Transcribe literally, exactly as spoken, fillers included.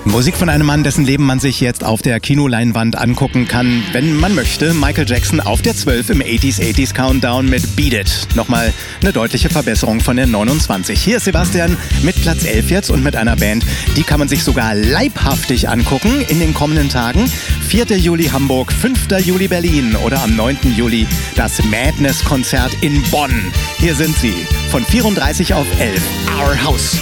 Musik von einem Mann, dessen Leben man sich jetzt auf der Kinoleinwand angucken kann, wenn man möchte. Michael Jackson auf der zwölf im achtziger achtziger Countdown mit Beat It. Nochmal eine deutliche Verbesserung von der neunundzwanzig. Hier ist Sebastian mit Platz elf jetzt und mit einer Band, die kann man sich sogar leibhaftig angucken in den kommenden Tagen. vierter Juli Hamburg, fünfter Juli Berlin oder am neunten Juli das Madness-Konzert in Bonn. Hier sind sie von vierunddreißig auf elf. Our House.